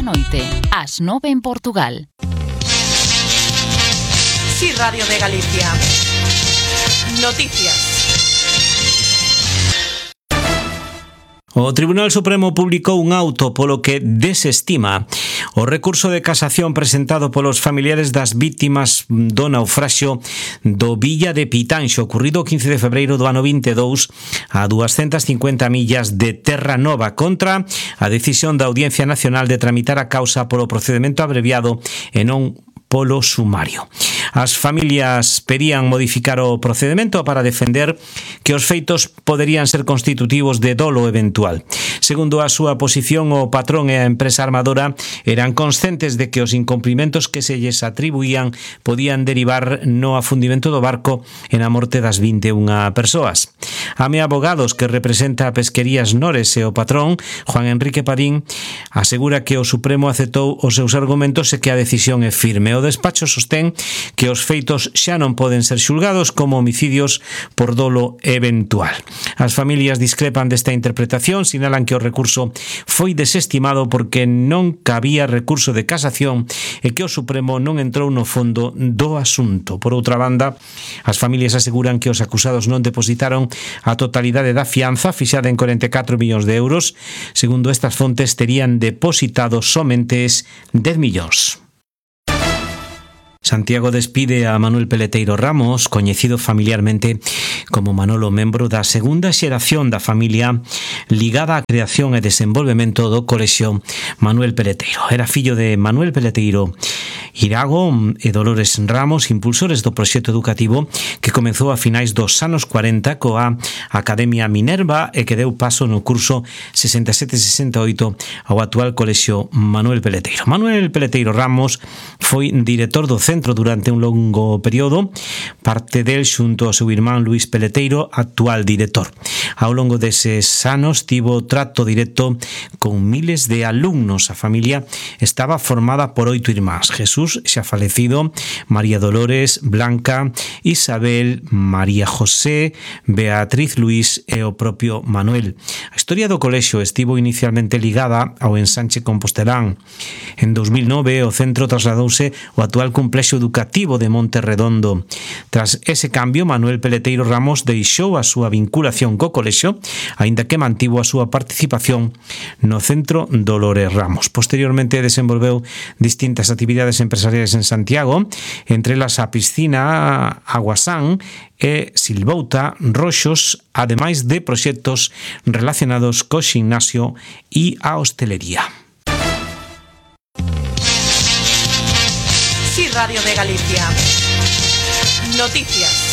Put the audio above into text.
noite, ás 9 en Portugal. Sí, Radio de Galicia. Noticias. O Tribunal Supremo publicou un auto polo que desestima o recurso de casación presentado polos familiares das vítimas do naufraxio do Villa de Pitanxo, ocurrido o 15 de febreiro do ano 22 a 250 millas de Terra Nova, contra a decisión da Audiencia Nacional de tramitar a causa polo procedemento abreviado e non polo sumario. As familias pedían modificar o procedemento para defender que os feitos poderían ser constitutivos de dolo eventual. Segundo a súa posición, o patrón e a empresa armadora eran conscientes de que os incumprimentos que se lles atribuían podían derivar no afundimento do barco e na morte das 21 persoas. Ame Abogados, que representa a Pesquerías Nores e o patrón, Juan Enrique Padín, asegura que o Supremo aceptou os seus argumentos e que a decisión é firme. O despacho sostén que os feitos xa non poden ser xulgados como homicidios por dolo eventual. As familias discrepan desta interpretación, sinalan que o recurso foi desestimado porque non cabía recurso de casación e que o Supremo non entrou no fondo do asunto. Por outra banda, as familias aseguran que os acusados non depositaron a totalidade da fianza, fixada en 44 millóns de euros. Segundo estas fontes, terían depositado somente 10 millóns. Santiago despide a Manuel Peleteiro Ramos, coñecido familiarmente como Manolo, membro da segunda xeración da familia ligada á creación e desenvolvemento do Colexio Manuel Peleteiro. Era fillo de Manuel Peleteiro Irago e Dolores Ramos, impulsores do proxecto educativo que comezou a finais dos anos 40 coa Academia Minerva e que deu paso no curso 67-68 ao actual Colexio Manuel Peleteiro. Manuel Peleteiro Ramos foi director do centro durante un longo período, parte del xunto ao seu irmán Luís Peleteiro, actual director. Ao longo deses anos tivo trato directo con miles de alumnos. A familia estaba formada por 8 irmáns: Jesús, xa falecido, María Dolores, Blanca, Isabel, María José, Beatriz, Luís e o propio Manuel. A historia do colexio estivo inicialmente ligada ao ensanche compostelán. En 2009 o centro trasladouse ao actual complexo educativo de Monte Redondo. Tras ese cambio, Manuel Peleteiro Ramos deixou a súa vinculación co colexio, aínda que mantivo a súa participación no centro Dolores Ramos. Posteriormente desenvolveu distintas actividades empresariais en Santiago, entre elas a piscina Aguasán e Silvouta Roxos, ademais de proxectos relacionados co ximnasio e a hostelería. Sí, Radio de Galicia. Noticias.